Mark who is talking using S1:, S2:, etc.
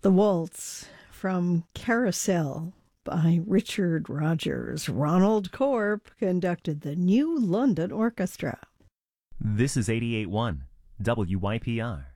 S1: The Waltz from Carousel by Richard Rodgers. Ronald Corp conducted the New London Orchestra.
S2: This is 88.1 WYPR.